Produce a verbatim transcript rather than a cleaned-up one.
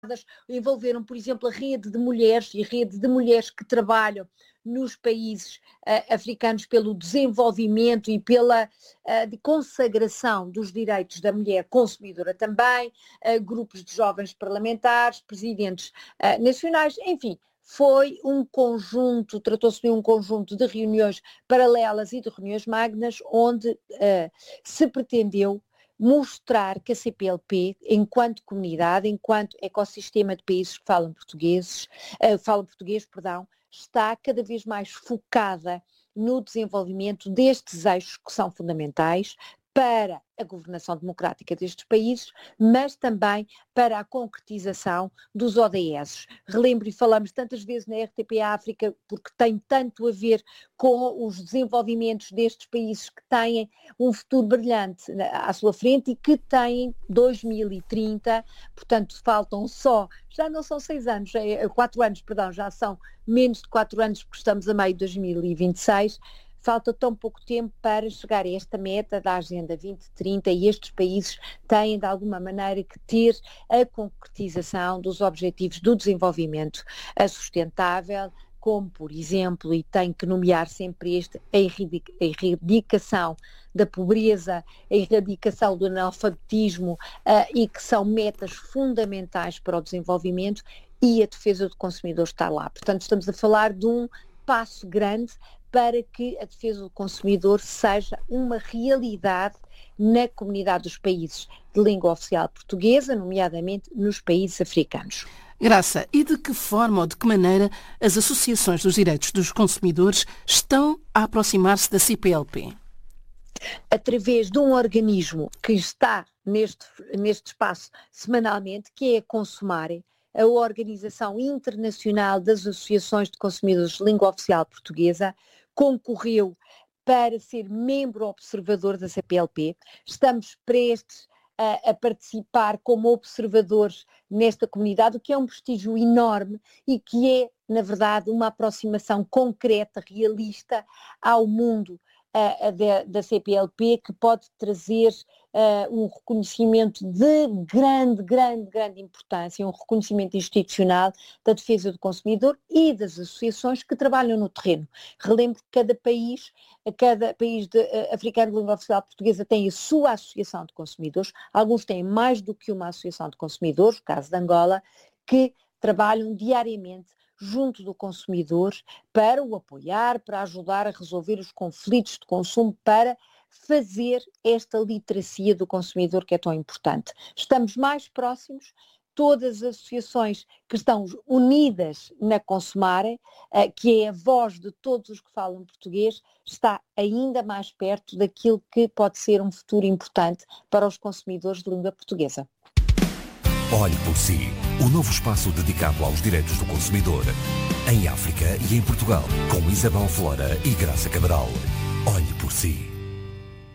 envolveram, por exemplo, a rede de mulheres e a rede de mulheres que trabalham nos países uh, africanos pelo desenvolvimento e pela uh, de consagração dos direitos da mulher consumidora também, uh, grupos de jovens parlamentares, presidentes uh, nacionais, enfim, foi um conjunto, tratou-se de um conjunto de reuniões paralelas e de reuniões magnas, onde uh, se pretendeu mostrar que a C P L P, enquanto comunidade, enquanto ecossistema de países que falam portugueses, uh, falam português, perdão, está cada vez mais focada no desenvolvimento destes eixos que são fundamentais para a governação democrática destes países, mas também para a concretização dos O D S. Relembro e falamos tantas vezes na R T P África, porque tem tanto a ver com os desenvolvimentos destes países que têm um futuro brilhante à sua frente e que têm dois mil e trinta, portanto faltam só, já não são seis anos, é, quatro anos, perdão, já são menos de quatro anos porque estamos a meio de dois mil e vinte e seis, falta tão pouco tempo para chegar a esta meta da Agenda vinte trinta e estes países têm de alguma maneira que ter a concretização dos objetivos do desenvolvimento sustentável, como por exemplo, e tem que nomear sempre este, a erradicação da pobreza, a erradicação do analfabetismo uh, e que são metas fundamentais para o desenvolvimento e a defesa do consumidor está lá. Portanto, estamos a falar de um passo grande para que a defesa do consumidor seja uma realidade na comunidade dos países de língua oficial portuguesa, nomeadamente nos países africanos. Graça, e de que forma ou de que maneira as associações dos direitos dos consumidores estão a aproximar-se da C P L P? Através de um organismo que está neste, neste espaço semanalmente, que é a Consumare, a Organização Internacional das Associações de Consumidores de Língua Oficial Portuguesa, concorreu para ser membro observador da C P L P. Estamos prestes a, a participar como observadores nesta comunidade, o que é um prestígio enorme e que é, na verdade, uma aproximação concreta, realista ao mundo uh, da, da C P L P, que pode trazer Uh, um reconhecimento de grande, grande, grande importância, um reconhecimento institucional da defesa do consumidor e das associações que trabalham no terreno. Relembro que cada país, cada país de, uh, africano de língua oficial portuguesa tem a sua associação de consumidores, alguns têm mais do que uma associação de consumidores, o caso de Angola, que trabalham diariamente junto do consumidor para o apoiar, para ajudar a resolver os conflitos de consumo, para fazer esta literacia do consumidor que é tão importante. Estamos mais próximos, todas as associações que estão unidas na Consumare, que é a voz de todos os que falam português, está ainda mais perto daquilo que pode ser um futuro importante para os consumidores de língua portuguesa. Olhe por si, o novo espaço dedicado aos direitos do consumidor, em África e em Portugal, com Isabel Flora e Graça Cabral. Olhe por si.